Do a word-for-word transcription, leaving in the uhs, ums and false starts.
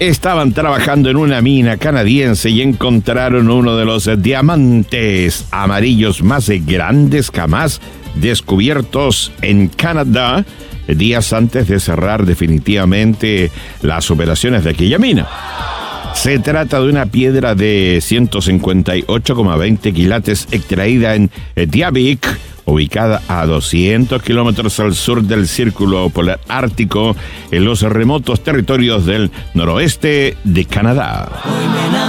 estaban trabajando en una mina canadiense y encontraron uno de los diamantes amarillos más grandes jamás descubiertos en Canadá, días antes de cerrar definitivamente las operaciones de aquella mina. Se trata de una piedra de ciento cincuenta y ocho coma veinte quilates extraída en Diavik, ubicada a doscientos kilómetros al sur del Círculo Polar Ártico, en los remotos territorios del noroeste de Canadá.